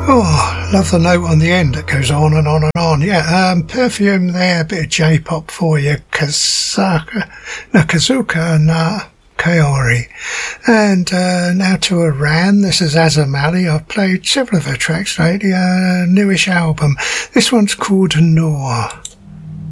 Oh, love the note on the end that goes on and on and on. Yeah, Perfume there, a bit of J-pop for you. Kazuka na Kaori. And now to Iran. This is Azamali. I've played several of her tracks lately. Newish album. This one's called Noor.